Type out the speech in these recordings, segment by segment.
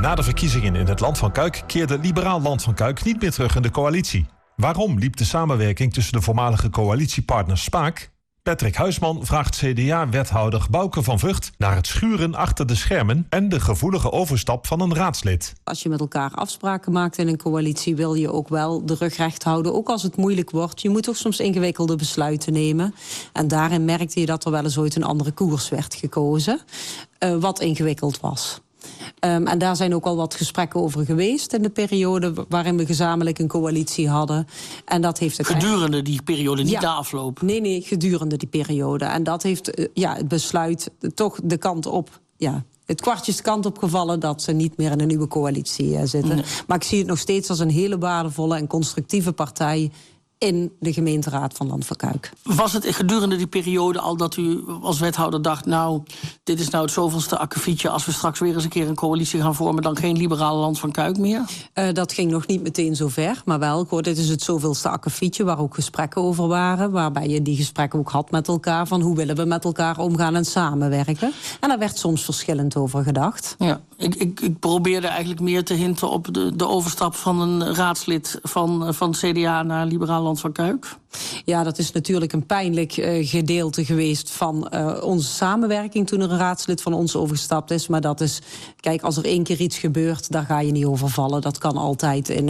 Na de verkiezingen in het Land van Cuijk keerde Liberaal Land van Cuijk niet meer terug in de coalitie. Waarom liep de samenwerking tussen de voormalige coalitiepartners spaak? Patrick Huisman vraagt CDA-wethouder Bouke van Vught naar het schuren achter de schermen en de gevoelige overstap van een raadslid. Als je met elkaar afspraken maakt in een coalitie, wil je ook wel de rug recht houden. Ook als het moeilijk wordt. Je moet toch soms ingewikkelde besluiten nemen. En daarin merkte je dat er wel eens ooit een andere koers werd gekozen. Wat ingewikkeld was. En daar zijn ook al wat gesprekken over geweest in de periode waarin we gezamenlijk een coalitie hadden. En dat heeft gedurende die periode, niet na afloop? Nee, gedurende die periode. En dat heeft het besluit toch de kant op. Ja, het kwartje is de kant op gevallen dat ze niet meer in een nieuwe coalitie zitten. Nee. Maar ik zie het nog steeds als een hele waardevolle en constructieve partij in de gemeenteraad van Land van Cuijk. Was het gedurende die periode al dat u als wethouder dacht, nou, dit is nou het zoveelste akkefietje, als we straks weer eens een keer een coalitie gaan vormen, dan geen liberale Land van Cuijk meer? Dat ging nog niet meteen zo ver, maar wel, dit is het zoveelste akkefietje waar ook gesprekken over waren, waarbij je die gesprekken ook had met elkaar, van hoe willen we met elkaar omgaan en samenwerken. En daar werd soms verschillend over gedacht. Ja, ik probeerde eigenlijk meer te hinten op de overstap van een raadslid van CDA naar liberaal Land van Cuijk. Ja, dat is natuurlijk een pijnlijk gedeelte geweest van onze samenwerking toen er een raadslid van ons overgestapt is. Maar dat is, kijk, als er 1 keer iets gebeurt, daar ga je niet over vallen. Dat kan altijd in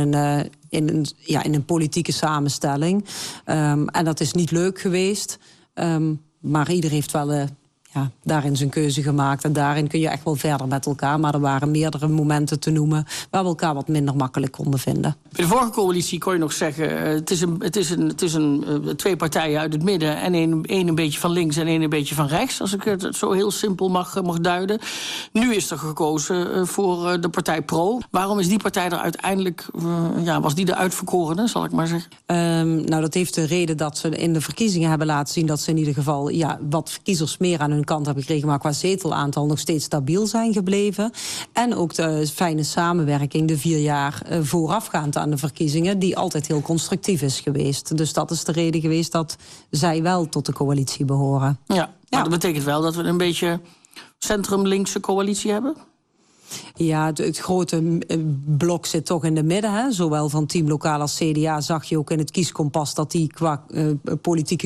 een politieke samenstelling. En dat is niet leuk geweest. Maar ieder heeft wel daarin zijn keuze gemaakt. En daarin kun je echt wel verder met elkaar. Maar er waren meerdere momenten te noemen waar we elkaar wat minder makkelijk konden vinden. Bij de vorige coalitie kon je nog zeggen, het is een 2 partijen uit het midden en één een beetje van links en één een beetje van rechts, als ik het zo heel simpel mag duiden. Nu is er gekozen voor de partij Pro. Waarom is die partij er uiteindelijk, was die de uitverkorene, zal ik maar zeggen? Nou, dat heeft de reden dat ze in de verkiezingen hebben laten zien dat ze in ieder geval wat kiezers meer aan hun kant hebben gekregen, maar qua zetelaantal nog steeds stabiel zijn gebleven. En ook de fijne samenwerking de 4 jaar voorafgaand aan de verkiezingen, die altijd heel constructief is geweest. Dus dat is de reden geweest dat zij wel tot de coalitie behoren. Ja, maar dat betekent wel dat we een beetje centrum-linkse coalitie hebben? Ja, het grote blok zit toch in de midden. Hè? Zowel van Team Lokaal als CDA zag je ook in het kieskompas dat die qua politieke